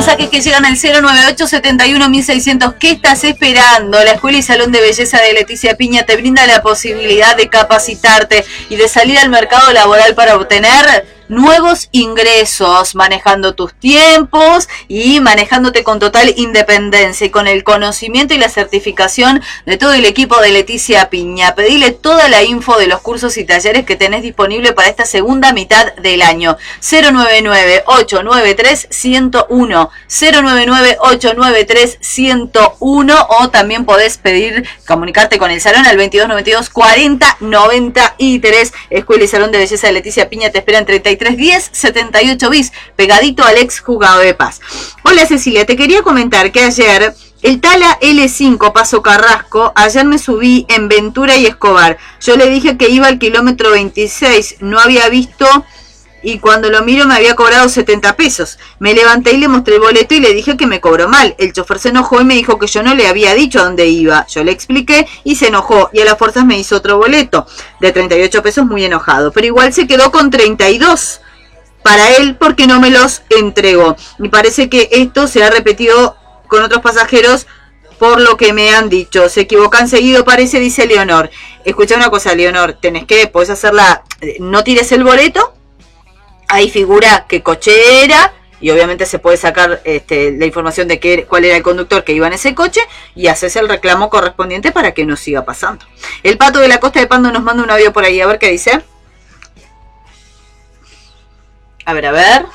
mensajes que llegan al 098-71-1600. ¿Qué estás esperando? La Escuela y Salón de Belleza de Leticia Piña te brinda la posibilidad de capacitarte y de salir al mercado laboral para obtener nuevos ingresos, manejando tus tiempos y manejándote con total independencia y con el conocimiento y la certificación de todo el equipo de Leticia Piña. Pedile toda la info de los cursos y talleres que tenés disponible para esta segunda mitad del año. 099-893-101, 099-893-101, o también podés comunicarte con el salón al 2292-4093. Escuela y Salón de Belleza de Leticia Piña te esperan 3310 78 bis, pegadito al ex juzgado de paz. Hola Cecilia, te quería comentar que ayer el Tala L5 Paso Carrasco, ayer me subí en Ventura y Escobar. Yo le dije que iba al kilómetro 26, no había visto y cuando lo miro me había cobrado 70 pesos. Me levanté y le mostré el boleto y le dije que me cobró mal. El chofer se enojó y me dijo que yo no le había dicho a dónde iba. Yo le expliqué y se enojó y a las fuerzas me hizo otro boleto de 38 pesos muy enojado. Pero igual se quedó con 32 para él porque no me los entregó. Y parece que esto se ha repetido con otros pasajeros por lo que me han dicho. Se equivocan seguido, parece, dice Leonor. Escucha una cosa, Leonor, podés hacerla, no tires el boleto. Ahí figura qué coche era y obviamente se puede sacar la información de cuál era el conductor que iba en ese coche y haces el reclamo correspondiente para que no siga pasando. El Pato de la Costa de Pando nos manda un audio por ahí, a ver qué dice. A ver.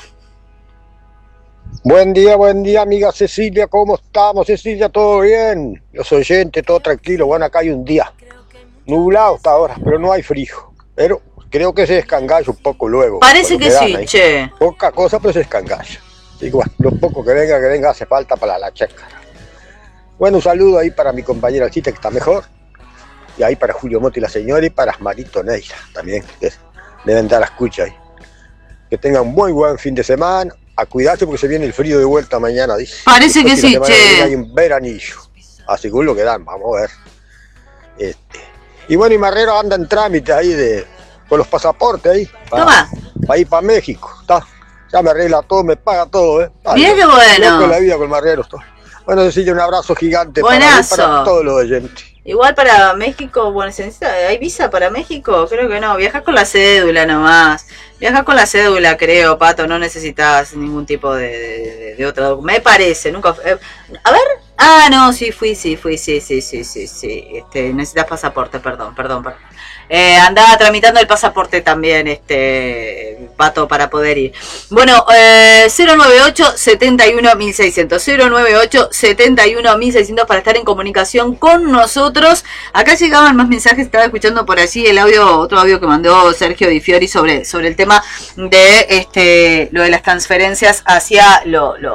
Buen día, amiga Cecilia, ¿cómo estamos? Cecilia, ¿todo bien? Los oyentes, todo tranquilo. Bueno, acá hay un día nublado hasta ahora, pero no hay frío. Pero creo que se descangalla un poco luego. Parece que sí, ahí. Che. Poca cosa, pero se descangalla. Igual, lo poco que venga hace falta para la checa. Bueno, un saludo ahí para mi compañera Chita, que está mejor. Y ahí para Julio Motti, la señora, y para Marito Neira, también, que deben dar la escucha ahí. Que tengan un muy buen fin de semana. A cuidarse porque se viene el frío de vuelta mañana, dice. Parece que sí, che. Hay un veranillo. Así que lo que dan, vamos a ver. Y bueno, y Marrero anda en trámite ahí con los pasaportes ahí. Toma. Para ir para México. Ya me arregla todo, me paga todo, Mira qué bueno. Con la vida con Marrero. Bueno, decirle un abrazo gigante para todos los oyentes. Igual para México, bueno, ¿se necesita? ¿Hay visa para México? Creo que no, viajas con la cédula nomás. Viajas con la cédula, creo, Pato, no necesitas ningún tipo de otra documento. Me parece, nunca... a ver... Ah, no, sí, sí. Necesitas pasaporte, perdón. Andaba tramitando el pasaporte también, Pato, para poder ir. Bueno, 098-71-1600, 098-71-1600 para estar en comunicación con nosotros. Acá llegaban más mensajes, estaba escuchando por allí otro audio que mandó Sergio Di Fiori sobre el tema de lo de las transferencias hacia